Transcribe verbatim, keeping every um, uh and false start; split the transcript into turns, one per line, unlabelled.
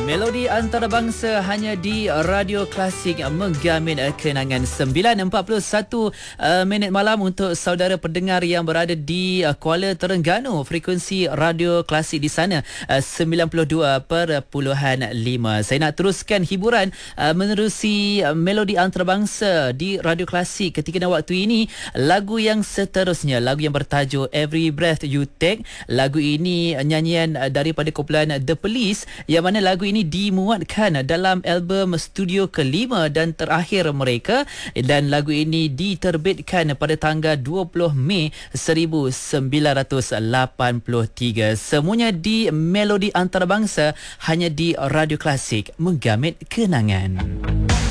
Melodi antarabangsa hanya di Radio Klasik menggamin kenangan. Sembilan empat puluh satu uh, minit malam untuk saudara pendengar yang berada di uh, Kuala Terengganu. Frekuensi Radio Klasik di sana uh, sembilan puluh dua perpuluhan lima. Saya nak teruskan hiburan uh, menerusi uh, melodi antarabangsa di Radio Klasik ketika dan waktu ini. Lagu yang seterusnya, lagu yang bertajuk Every Breath You Take. Lagu ini uh, nyanyian uh, daripada kumpulan The Police, yang mana lagu ini dimuatkan dalam album studio kelima dan terakhir mereka, dan lagu ini diterbitkan pada tanggal dua puluh Mei seribu sembilan ratus lapan puluh tiga. Semuanya di melodi antarabangsa hanya di Radio Klasik menggamit kenangan.